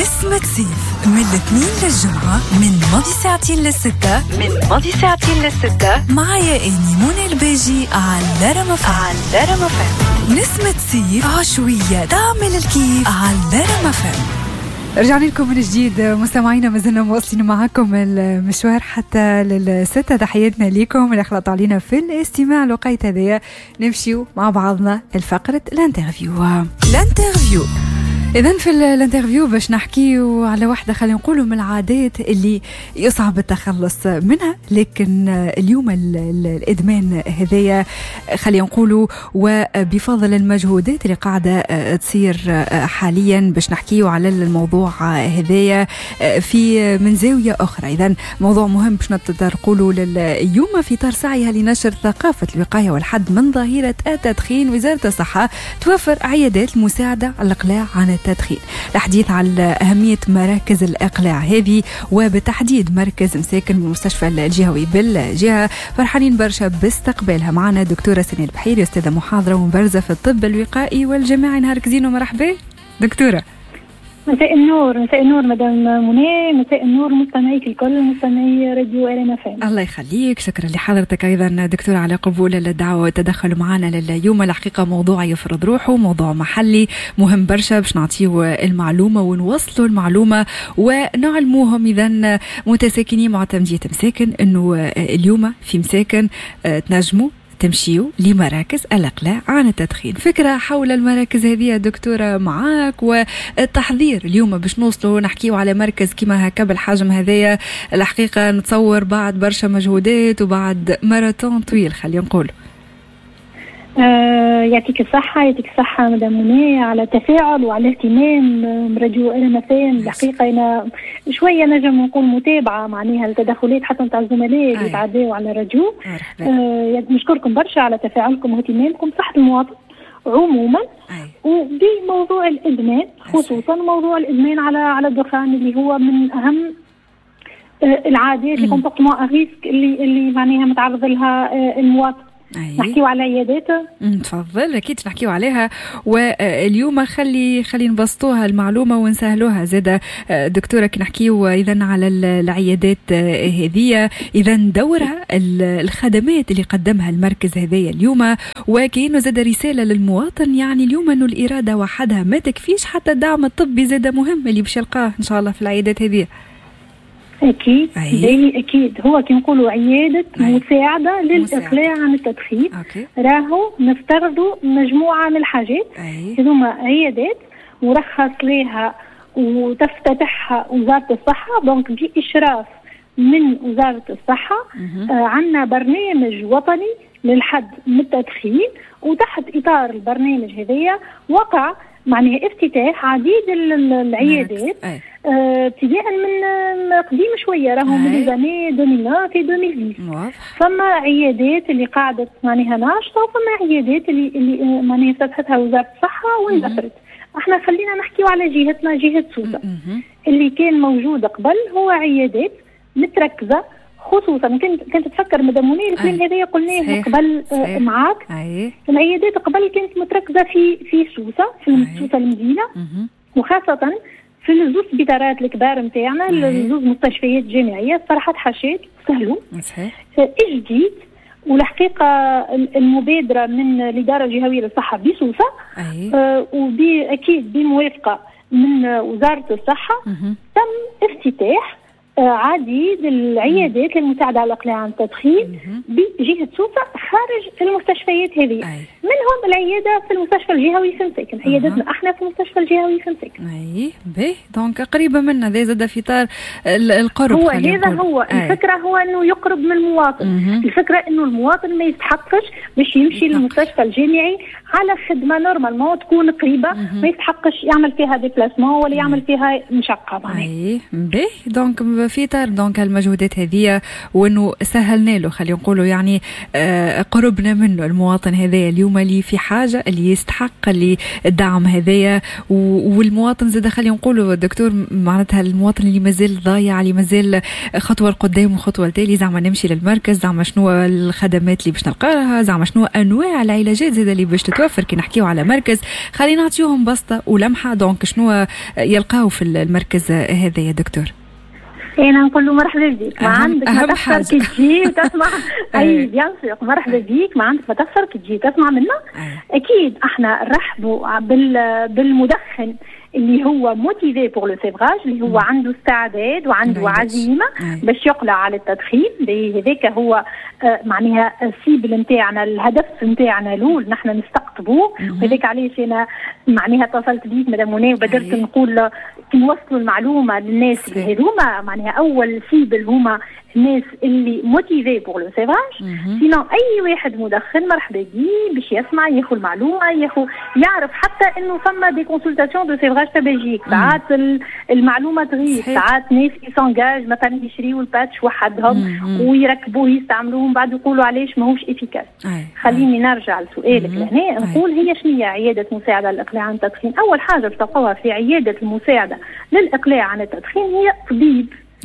نسمة صيف من الاثنين للجمعة من ماضي ساعتين للستة معايا إني منى الباجي على رمفان. نسمة صيف عشوية تعمل الكيف على رمفان. رجعنا لكم من جديد مستمعينا، ما زلنا مواصلين معكم المشوار حتى للستة. تحياتنا لكم اللي خلطوا علينا في الاستماع الوقت هذايا. نمشيو مع بعضنا الفقرة الانترفيو. إذن في الانترفيو باش نحكيو على واحدة خلينا نقولوا من العادات اللي يصعب التخلص منها، لكن اليوم الإدمان هذايا خلينا نقولوا وبفضل المجهودات اللي قاعدة تصير حاليا باش نحكيو على الموضوع هذايا في من زاوية أخرى. إذن موضوع مهم باش نتطرقوا اليوم في إطار سعيها لنشر ثقافة الوقاية والحد من ظاهرة التدخين. وزارة الصحة توفر عيادات مساعدة على الإقلاع عن التدخين. الحديث على أهمية مراكز الإقلاع هذه وبتحديد مركز مساكن بالمستشفى الجهوي بالجهة. فرحانين برشا باستقبالها. معنا دكتورة سناء البحيري، أستاذة محاضرة ومبرزة في الطب الوقائي والجماعي. نهارك زين ومرحبا دكتورة. مساء النور مدام منى، مساء النور مستمعيك الكل، مستمعي راديو رمفان. الله يخليك، شكرا لحضرتك أيضا دكتورة على قبول الدعوة والتدخل معنا لليوم. الحقيقة موضوع يفرض روحه، موضوع محلي مهم برشا باش نعطيه المعلومة ونوصلوا المعلومة ونعلموهم إذا متساكنين معتمدية مساكن إنه اليوم في مساكن تنجموا تمشيوا لمراكز الإقلاع عن التدخين. فكرة حول المراكز هذه دكتورة معاك والتحضير اليوم باش نوصلوا نحكيوا على مركز كما هكا بالحجم هذايا. الحقيقة نتصور بعد برشا مجهودات وبعد ماراثون طويل خلينا نقول. يعطيك الصحة مدام منى على التفاعل وعلى الاهتمام من راديو رمفان. الحقيقة أنا شوية نجم نقول متابعة معناها التدخلات حتى نتاع الزملاء اللي تعداوا على الراديو. نشكركم برشا على تفاعلكم واهتمامكم صحة المواطن عموما وبموضوع الإدمان، خصوصا موضوع الإدمان على الدخان اللي هو من أهم العادات اللي كومبورتمون ريسك اللي معناها متعرض لها المواطن. نحكيو على عيادات. تفضل. اكيد نحكيو عليها. واليوم خلي نبسطوها المعلومه ونسهلوها زاده دكتوره. نحكيو اذا على العيادات هذه، اذا دورها الخدمات اللي قدمها المركز هذايا اليوم، وكأنه زاده رساله للمواطن. يعني اليوم انه الاراده وحدها ما تكفيش، حتى الدعم الطبي زاده مهم اللي باش يلقاه ان شاء الله في العيادات هذه. أكيد أكيد هو كي نقولوا عيادة مساعدة للإقلاع عن التدخين. راهو نفترضوا مجموعة من الحاجات. هذوما عيادات مرخص لها وتفتتحها وزارة الصحة، دونك بإشراف من وزارة الصحة. عندنا برنامج وطني للحد من التدخين، وتحت إطار البرنامج هذيا وقع معناها افتتاح عديد العيادات ابتداء من قديم شويه، راهو من زمان 2009 في 2010. فما عيادات اللي قاعدت معناها ناشطه، وفما عيادات اللي معناها فتحتها وزاره الصحه واندثرت. احنا خلينا نحكيو على جهتنا، جهه سوسه. اللي كان موجود قبل هو عيادات متركزه، خصوصا كنت تفكر مدام منى الكلام هذا قلناه قبل معاك. العيادات قبل كانت متركزه في سوسه، في سوسه المدينه، وخاصه في الزوز سبيطارات الكبار نتاعنا، الزوز مستشفيات جامعيه. صراحه حشيت سهلوا جديد. والحقيقه المبادره من الاداره الجهويه للصحه بسوسه اكيد بموافقه من وزاره الصحه تم افتتاح عديد العيادات المساعدة على الإقلاع عن التدخين بجهة سوسة خارج المستشفيات هذه. منهم العيادة في المستشفى الجهوي في مساكن. عيادتنا احنا في المستشفى الجهوي في مساكن. باهي دونك قريبة منا. ذا زاد في إطار القرب. هو هذا هو الفكرة، هو انه يقرب من المواطن. الفكرة انه المواطن ما يستحقش باش يمشي للمستشفى الجامعي على خدمة نورمال ما تكون قريبة، ما يستحقش يعمل فيها ديبلاسمون ولا يعمل فيها مشقة. باهي دونك في اطار دونك المجهودات هذه، وانه سهلنا له خلينا نقولوا يعني قربنا منه المواطن هذايا اليوم اللي في حاجه، اللي يستحق اللي الدعم هذايا، والمواطن زاد خلينا نقولوا دكتور معناتها المواطن اللي مازال ضايع، اللي مازال خطوه لقدام وخطوه لتالي، زعما نمشي للمركز، زعما شنو الخدمات اللي باش نلقاها، زعما شنو انواع العلاجات زاد اللي باش تتوفر كي نحكيو على مركز. خلينا نعطيوهم بسطه ولمحه دونك شنو يلقاو في المركز هذا يا دكتور. انا نقول له مرحبا بك، ما عندك ما تخسر كي تجي وتسمع. اي بيان سور، مرحبا بك، ما عندك ما تخسر كي تجي تسمع منا. اكيد احنا نرحبوا بالمدخن اللي هو موتيفي بور لو سيفراج، اللي هو عنده استعداد وعنده عزيمه باش يقلع على التدخين. هذاك هو معناها السيبل نتاعنا، الهدف نتاعنا الاول نحن نستقطبوه. وهذاك علاش انا معناها اتصلت بيك مدام منى وبدرت نقول كي نوصلوا المعلومه للناس اللي هذوما معناها اول سيبل هما الناس اللي موتيفي بور لو سيفراج. سينو اي واحد مدخن مرحبا بيه باش يسمع، ياخذ المعلومه، يعرف حتى انه فما دي كونسلتاسيون دو سيفراج تاباجيك. ساعات المعلومه تغيب، ساعات ناس يسونجاج مثلا يشريوا الباتش وحدهم ويركبوه يستعملوهم بعد يقولوا علاش ماهوش افيكاس. خليني نرجع لسؤالك لهنا، نقول هي شنو هي عياده مساعده للاقلاع عن التدخين. اول حاجه تلقوها في عياده المساعده للاقلاع عن التدخين هي طبيب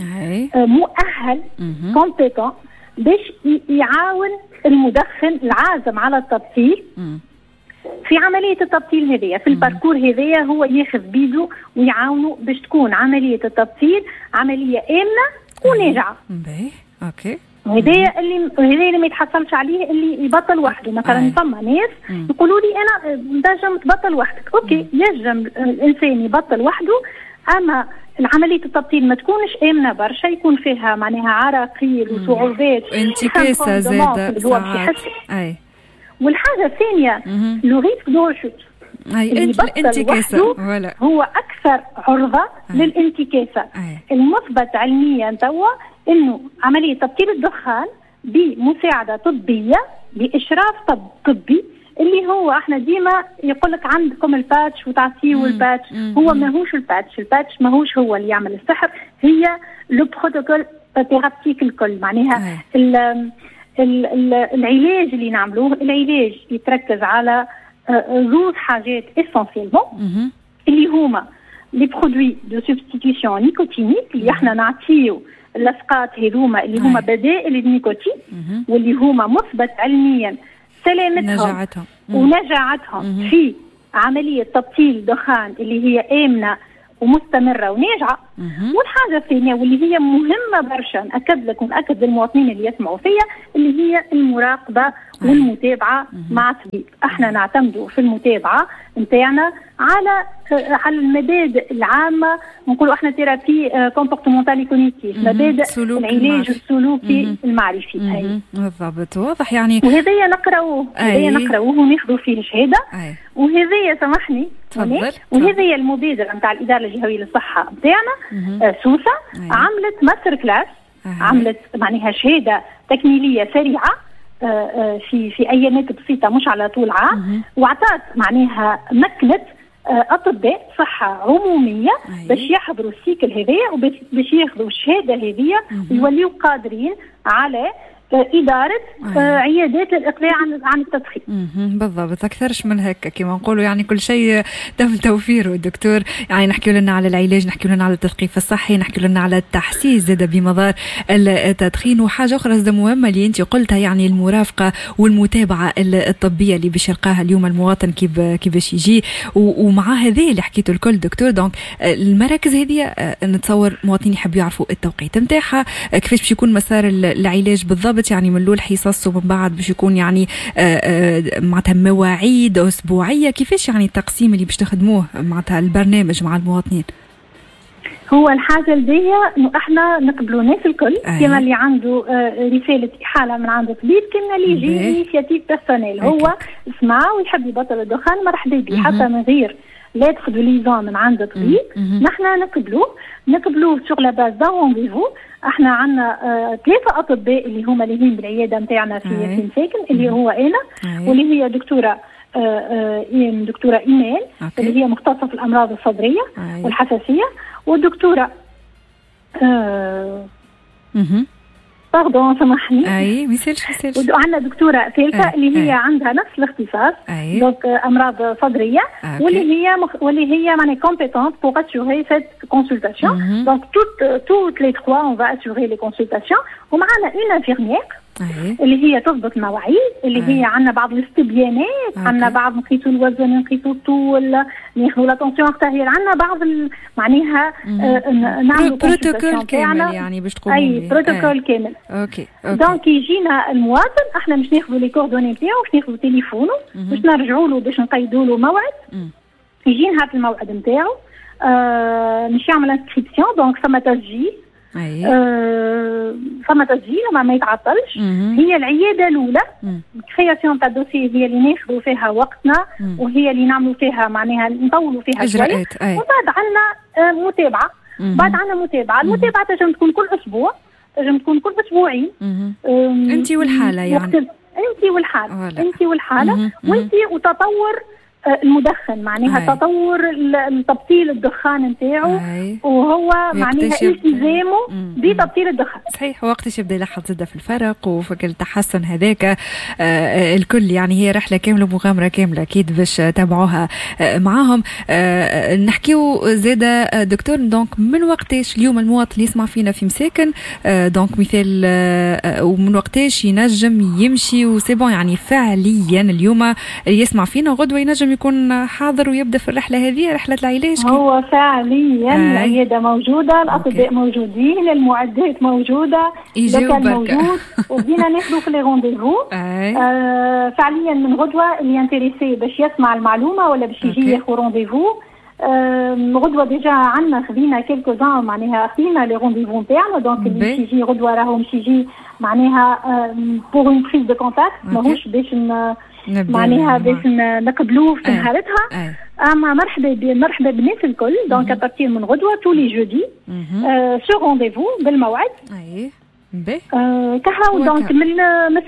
مؤهل كومبيتون باش يعاون المدخن العازم على التبطيل في عملية التبطيل هذية، في الباركور هذية هو ياخذ بيده ويعاونه باش تكون عملية التبطيل عملية آمنة وناجعة. اوكي. وهذا اللي ما يتحصلش عليه اللي يبطل وحده. مثلا فما ناس يقولوا لي انا نجم تبطل وحدك. اوكي، ينجم الانسان يبطل وحده، اما العملية التبطيل ما تكونش آمنة برشا، يكون فيها معناها عراقيل وصعوبات وانتكاسة زادة ساعات. والحاجة الثانية لو ريسك دو شوت، الانتكاسة هو أكثر عرضة للانتكاسة. المثبت علميا توا إنه عملية تبطيل الدخان بمساعدة طبية بإشراف طبي، اللي هو احنا ديما يقولك عندكم الباتش وتعطيه الباتش، هو ماهوش الباتش ماهوش هو اللي يعمل السحر، هي لو بروتوكول ثيرابيك الكل. معناها العلاج اللي نعملوه، العلاج يتركز على زوج حاجات اسونسيلمون اللي هما لي برودوي دو سبستيتيوشن نيكوتينيك اللي احنا نعطيو اللصقات هذوما اللي هما بدائل النيكوتين واللي هما مثبت علميا سلامتهم ونجاعتهم في عملية تبطيل دخان اللي هي آمنة ومستمرة وناجعة. والحاجة الثانية واللي هي مهمة برشا، نأكد لكم نأكد للمواطنين اللي يسمعوا فيها، اللي هي المراقبة والمتابعة مع الطبيب. احنا نعتمدوا في المتابعة نتاعنا على المبادئ العامة، نقولوا احنا ثيرابي كومبورتمونتالي كوغنيتيف، مبادئ العلاج السلوكي المعرفي. بالضبط، واضح يعني. وهذا نقراوه وناخذوا فيه شهادة. وهذا سامحني وهذه المبادرة نتاع الإدارة الجهوية للصحة نتاعنا سوسة عملت ماستر كلاس، عملت معناها شهادة تكميلية سريعة في أيامات بسيطة مش على طول عام، وعطات معناها مكنة أطباء صحة عمومية باش يحضروا السيكل هذية وباش ياخذوا الشهادة هذية ويوليوا قادرين على إدارة عيادات للإقلاع عن التدخين. بالضبط، أكثرش من هيك كما نقولوا، يعني كل شيء تم توفيره دكتور. يعني نحكي لنا على العلاج، نحكي لنا على التثقيف الصحي، نحكي لنا على التحسيس زاد بمضار التدخين. وحاجة أخرى زاد مهمة اللي أنت قلتها، يعني المرافقة والمتابعة الطبية اللي باش يلقاها اليوم المواطن كيفاش يجي. ومع هذه اللي حكيته الكل دكتور، دونك المراكز هذه نتصور مواطنين يحبوا يعرفوا التوقيت نتاعها، كيفاش باش يكون مسار العلاج بالضبط، يعني من الاول حصص ومن بعد باش يكون يعني معناتها مواعيد اسبوعيه، كيفاش يعني التقسيم اللي باش تخدموه معناتها البرنامج مع المواطنين؟ هو الحاجه الجايه انه احنا نقبلوا ناس الكل، كما اللي عنده رساله احاله من عند طبيب، كما اللي يجي انيشيتيف بيرسونيل هو اسمع ويحب يبطل الدخان مرحبا به، حتى من غير لا تاخذوا ليزون من عند طبيب. نحن نقبلوه سور لا باز دان رونديفو. احنا عندنا 3 اطباء اللي هما لاهين بالعياده نتاعنا في مساكن، اللي هو انا واللي هي دكتوره ايمان اللي هي مختصه في الامراض الصدريه والحساسيه، والدكتوره باردون سامحني. اي ميسالش. وعندنا دكتوره ثالثه اللي هي عندها نفس الاختصاص، دونك امراض صدريه، واللي هي معناها كومبيتونت بور اسيوري سيت كونسلتاسيون. دونك توت لي تخوا اون فا اسيوري لي كونسلتاسيون. ومعنا اون انفيرميير اللي هي تضبط المواعيد، اللي هي عندنا بعض الاستبيانات، عندنا بعض نقيسوا الوزن، نقيسوا الطول، ناخذوا لا تونسيون ارتيريال، عندنا بعض معناها نعملوا بروتوكول كامل يعني باش تقولوا اي بروتوكول كامل. اوكي دونك يجينا المواطن، احنا مش ناخذوا لي كوردوني نتاعو، مش ناخذوا تليفونه، باش نرجعوا له باش نقيدوا له موعد. يجي نهار الموعد نتاعو، مش يعمل انسكريبسيون، دونك ثم تسجيل. فما تسجيل ما يتعطلش. هي العياده الاولى كرياسيون تاع الدوسي هي اللي ناخذوا فيها وقتنا، وهي اللي نعملوا فيها معناها نطولوا فيها اجراءات. وبعد عندنا متابعه. المتابعه تنجم تكون كل اسبوع، تنجم تكون كل اسبوعين. انت والحاله يعني انت والحاله وانت وتطور المدخن، معناها تطور تبطيل الدخان نتاعو، وهو معناها التزامه بتبطيل الدخان. صحيح. وقتاش يبدا يلاحظ زاده في الفرق وفك التحسن هذاك الكل، يعني هي رحله كامله ومغامره كامله اكيد باش تابعوها معاهم. نحكيو زاده دكتور، دونك من وقتاش اليوم المواطن يسمع فينا في مساكن، دونك مثال، ومن وقتاش ينجم يمشي وسي بون، يعني فعليا اليوم يسمع فينا غدوه ينجم يكون حاضر ويبدا في الرحله هذه، رحله العلاج؟ هو فعليا العياده موجوده، الاطباء موجودين، المعدات موجوده، المكان موجود، وبدينا ناخذوا في لي رونديفو. فعليا من غدوه اللي انتريسي باش يسمع المعلومه ولا باش يجي ياخذ رونديفو. غدوه ديجا عندنا خذينا كيلكو زان، معناها خذينا لي رونديفو نتاعنا، دونك اللي باش يجي غدوه راهو باش يجي معناها بور اون بريز دو كونتاكت، ماهوش باش معناها باش نقبلوه في نهارتها. اما مرحبا بالناس الكل. دونك ابارتير من غدوه تولي جودي سو رونديفو بالموعد. كهو دونك من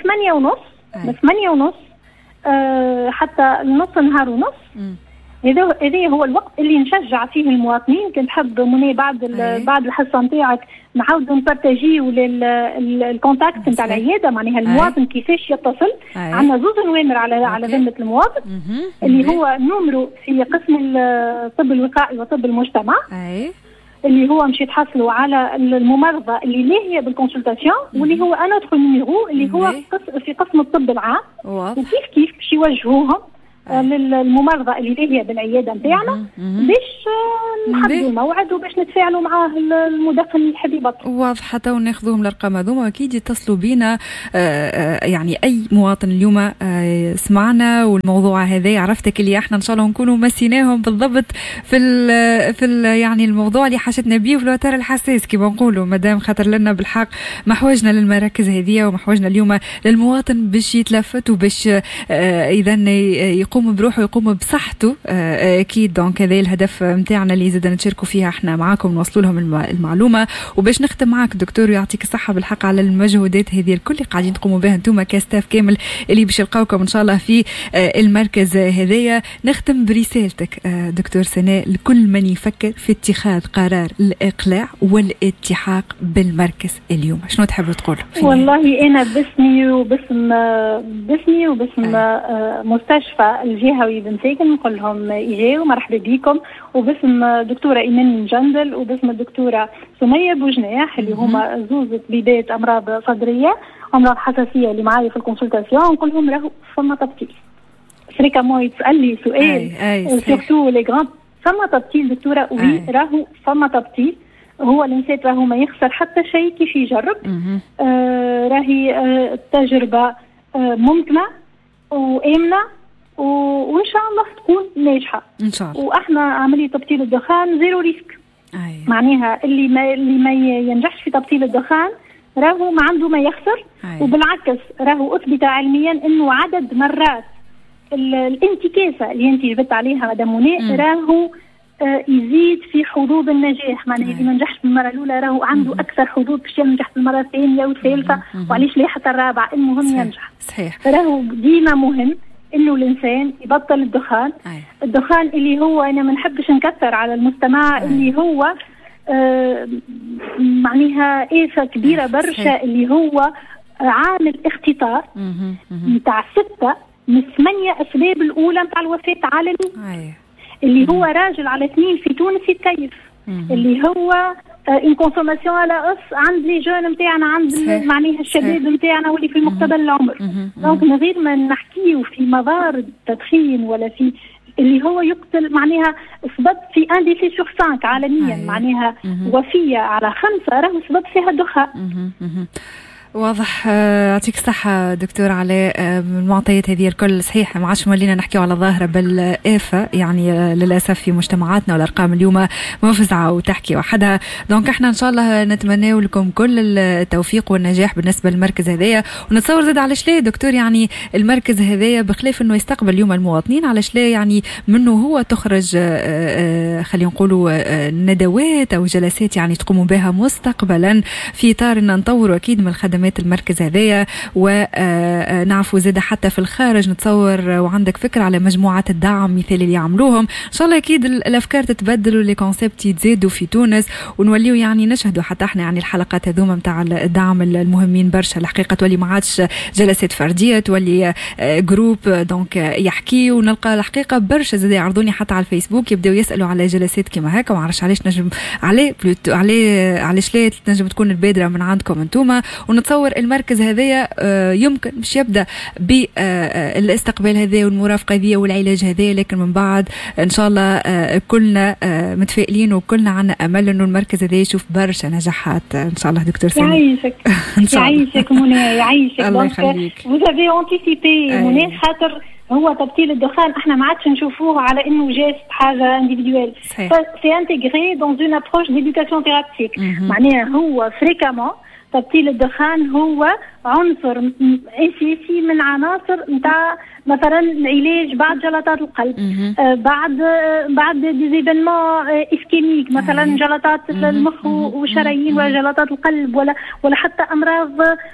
8:30 حتى نص نهار ونص. هذا هو الوقت اللي نشجع فيه المواطنين. كنت حاب مني بعد الحصه نتاعك نعاودوا نبارتاجيو الكونتاكت نتاع العياده، معناها المواطن كيفاش يتصل. عندنا زوج نوامر على ذمه المواطن، اللي هو نمرو في قسم الطب الوقائي وطب المجتمع، اللي هو مش يتحصلوا على الممرضه اللي لاهيه بالكونسلتاسيون، واللي هو انا ادخل نيميرو اللي هو في قسم الطب العام. وكيف باش يوجهوهم للممرضه اللي هي بالعياده نتاعنا باش نحددوا الموعد وباش نتفاعلوا معاه المدخن اللي يحب يبطل. واضح. حتى وناخذوهم الارقام هذوما اكيد يتصلوا بينا. يعني اي مواطن اليوم سمعنا والموضوع هذا عرفتك اللي احنا ان شاء الله نكونوا مسيناهم بالضبط في يعني الموضوع اللي حاجتنا بيه في الوتر الحساس كما نقولوا، مادام خاطر لنا بالحق محوجنا للمراكز هذه ومحوجنا اليوم للمواطن باش يتلفت وباش اذا يقوم بروحه يقوم بصحته اكيد. دونك هذا الهدف نتاعنا اللي زاد نشاركوا فيها احنا معاكم، نوصلوا لهم المعلومه. وباش نختم معاك دكتور ويعطيك الصحه بالحق على المجهودات هذه الكل اللي قاعدين تقوموا بها انتم كاستاف كامل اللي باش يلقاوكم ان شاء الله في المركز هذايا. نختم برسالتك دكتور سناء لكل من يفكر في اتخاذ قرار الاقلاع والالتحاق بالمركز اليوم، شنو تحب تقول؟ والله انا باسمي وباسم مستشفى الجهوي بن ساكن نقول لهم اجاو مرحبا بكم، وباسم دكتوره ايمان جندل وباسم الدكتوره سميه بوجناح اللي هما زوز طبيبات امراض صدريه امراض حساسيه اللي معايا في الكونسلتاسيون، نقول لهم راهو فما تبطيل. فريكامون يتسال لي سؤال سورتو لي غران، فما تبطيل دكتوره؟ وي راهو فما تبطيل. هو الانسان راهو ما يخسر حتى شيء كيف يجرب. راهي التجربه ممكنه وآمنة وإن شاء الله تكون ناجحة إن شاء الله. وإحنا عملية تبطيل الدخان زيرو ريسك. معناها اللي ما ينجحش في تبطيل الدخان راهو ما عنده ما يخسر. وبالعكس راهو أثبت علميا إنه عدد مرات الانتكاسة اللي أنت جبت عليها مدام منى راهو يزيد في حظوظ النجاح. معناها اللي ما نجحش بالمرة الأولى راهو عنده أكثر حظوظ باش ينجح بالمرة الثانية والثالثة، وعليش ليه حتى الرابعة، المهم ينجح. صحيح. راهو ديما مهم إنه الإنسان يبطل الدخان. الدخان اللي هو أنا ما نحبش نكثر على المستمع اللي هو معناها آفة كبيرة برشا اللي هو عامل اختطار نتاع 6 من 8 أسباب الأولى نتاع الوفاة عالميا، اللي هو راجل على 2 في تونس يتكيف، اللي هو ان كونسوماسيون على عند لي جون نتاعنا، عند معناها الشباب نتاعنا واللي في مقتبل العمر. دونك من غير ما نحكيو في مضار التدخين ولا في اللي هو يقتل معناها سبب في 1 ديسي سور 5 عالميا، معناها وفية على 5 راهو سبب فيها الدخان. واضح. يعطيك الصحة دكتور على المعطيات هذه الكل. صحيح ما عادش مولينا نحكيو على ظاهرة بالآفة يعني للأسف في مجتمعاتنا، والأرقام اليوم مفزعة وتحكي وحدها. دونك احنا إن شاء الله نتمنى لكم كل التوفيق والنجاح بالنسبة للمركز هذايا. ونتصور زاد علاش ليه دكتور يعني المركز هذايا بخلاف انه يستقبل اليوم المواطنين، علاش ليه يعني منه هو تخرج خلينا نقولوا ندوات أو جلسات يعني تقوموا بها مستقبلا في إطار أن نطوروا أكيد من الخدمات المركز هذايا. ونعرفوا زيادة حتى في الخارج نتصور وعندك فكرة على مجموعات الدعم مثال اللي يعملوهم. إن شاء الله أكيد الأفكار تتبدل ولي كونسبت يتزادوا في تونس، ونوليو يعني نشهدوا حتى احنا يعني الحلقات هذوما متاع الدعم المهمين برشا الحقيقة، تولي ما عادش جلسات فردية، تولي جروب دونك يحكي، ونلقى الحقيقة برشا زاد يعرضوني حتى على الفيسبوك يبدأوا يسألوا على جلسات كما هكا. ومعرفش علاش نجم علاش ليه تنجم تكون البادرة من عندكم انتوما. ونتصور المركز هذايا يمكن مش يبدأ بالاستقبال هذا والمرافقة هذه والعلاج هذا، لكن من بعد إن شاء الله كلنا متفائلين وكلنا عنا أمل إنه المركز هذا يشوف برشا نجاحات إن شاء الله. دكتور سامي يعيشك يعيشك منى يعيشك. الله يخليك. vous avez anticipé منى، خاطر هو تبطيل الدخان احنا ما عادش نشوفوه على انه جيست حاجه انديفيدوال، سي انتيغري دون اون ابروش ديدوكاسيون ثيرابيوتيك. معناها هو فريكامون تبطيل الدخان هو عنصر اساسي من عناصر نتاع مثلا العلاج بعد جلطات القلب، بعد ديزيفينمون اسكيميك مثلا جلطات المخ والشرايين ولا جلطات القلب ولا حتى امراض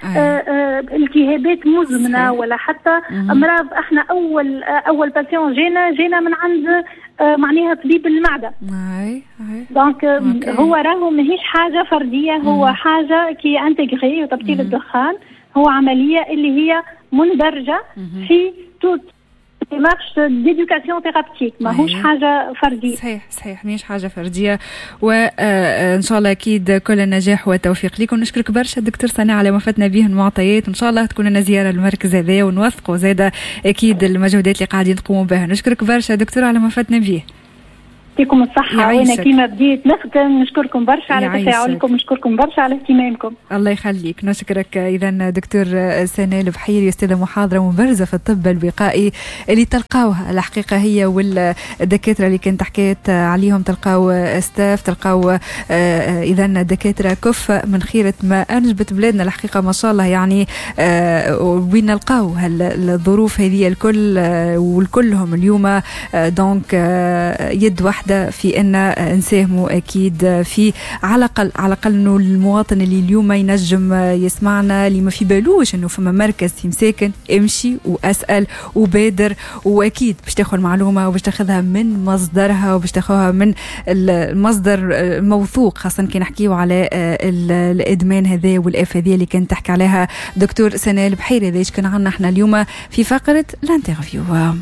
التهابات مزمنه ولا حتى امراض. احنا اول باسيون جينا من عند معناها طبيب المعده. دونك هو راهو ماهيش حاجه فرديه، هو حاجه كي انتجري. وتبطيل الدخان هو عمليه اللي هي مندرجه في توت مارش ديدوكاسيون ثيرابيوتيك، ماهوش حاجه فرديه. صحيح ماهيش حاجه فرديه. وان شاء الله اكيد كل النجاح والتوفيق لكم. نشكرك برشا دكتور سناء على ما فتنا به المعطيات، وان شاء الله تكون لنا زياره للمركز هذا ونوثقوا زاده اكيد المجهودات اللي قاعدين تقوموا بها. نشكرك برشا دكتور على ما فتنا به. يعطيكم الصحة. وأنا كيما بديت نخدم نشكركم برشا على تفاعلكم، نشكركم برشا على اهتمامكم. الله يخليك. نشكرك. إذا دكتور سناء البحيري أستاذة محاضرة مبرزة في الطب الوقائي اللي تلقاوها الحقيقة هي والدكاترة اللي كنت حكيت عليهم، تلقاو ستاف، تلقاو إذا دكاترة كفء من خيرة ما أنجبت بلادنا الحقيقة ما شاء الله يعني. وين نلقاو الظروف هذه الكل والكلهم اليوم دونك يد واحدة في أن نساهموا أكيد في على الأقل إنه المواطن اللي اليوم ينجم يسمعنا اللي ما في بالوش إنه فما مركز في مساكن، امشي وأسأل وبادر، وأكيد باش تاخذ المعلومة وباش تاخذها من مصدرها وباش تاخذها من المصدر موثوق، خاصة كي نحكيو على الإدمان هذا والآفة هذه اللي كانت تحكي عليها دكتور سناء البحيري. ليش كان عنا احنا اليوم في فقرة الانترفيو.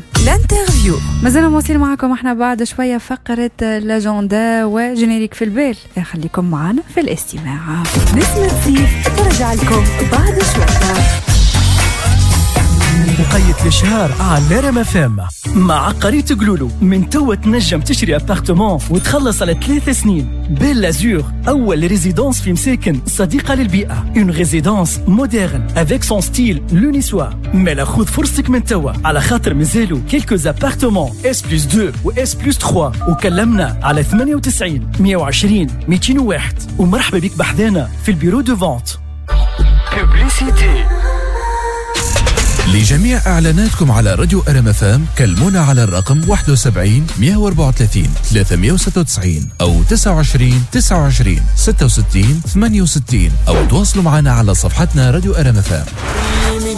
مازلنا موصلين معكم احنا بعد شوية فقرة لاجوندا وجينيريك في البال. خليكم معنا في الاستماع. نسمة صيف ترجع لكم بعد شوية. وقيت الشهر على ريم FM مع قرية قلولو. من توا تنجم تشري ابارتمون وتخلص على 3 سنين. بيل لازور أول ريزيدونس في مساكن صديقة للبيئة. اون ريزيدونس مودرن افيك سون ستيل لونيسوا. مالا خذ فرصتك من توا على خاطر مازالو كيلكوز ابارتمون S+2 و S+3. وكلمنا على 98 120 201 ومرحبا بك بحذانا في البيرو دو فونت. بوبليسيتي. لجميع إعلاناتكم على راديو ريم FM كلمونا على الرقم 71 134 396 أو 29 29 66 68 أو تواصلوا معنا على صفحتنا راديو ريم FM.